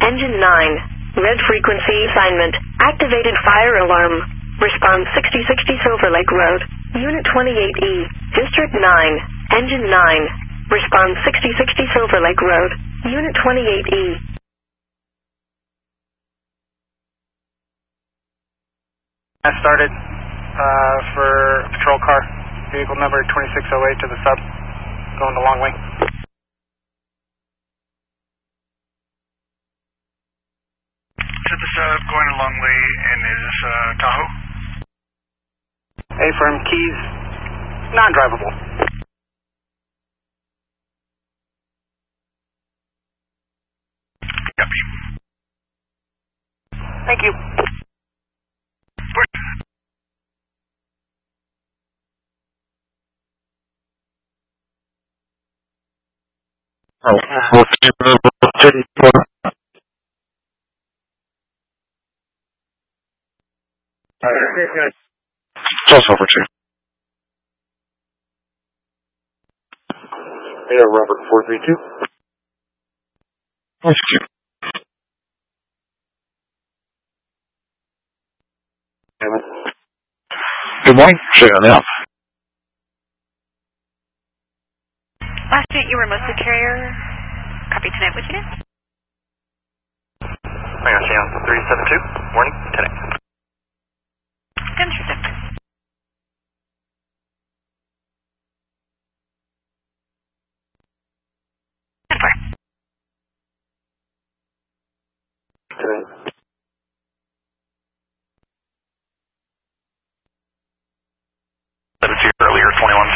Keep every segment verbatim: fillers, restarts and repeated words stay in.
Engine nine. Red frequency assignment. Activated fire alarm. Response sixty sixty Silver Lake Road. Unit twenty-eight E. District nine. Engine nine. Response sixty sixty Silver Lake Road. Unit twenty-eight E. I started uh, for patrol car, vehicle number twenty-six oh eight to the sub, going the long way. To the sub, going a long way, and is this uh, Tahoe? A-firm, keys, non-drivable. Copy. Thank you. Oh, we'll see you for just over two. Hey, Robert, four three two. Thank you. Good morning. Share now. Last unit, you were mostly carrier. Copy tonight. Which unit? Hang on, Shannon. three seven two. Morning. ten eight. Demonstrator. ten four. That is here earlier, twenty-one.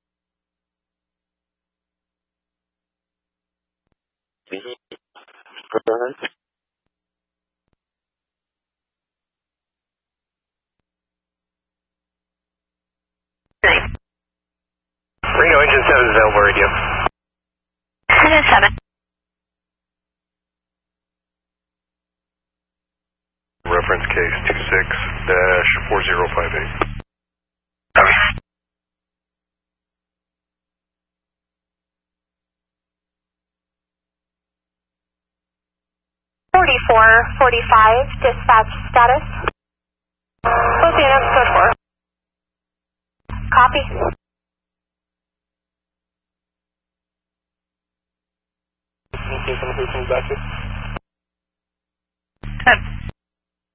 Reno engine seven is available radio. Engine seven. Reference case two six dash four zero five eight. Copy. forty-four forty-five, dispatch status. Both units, code four. Copy.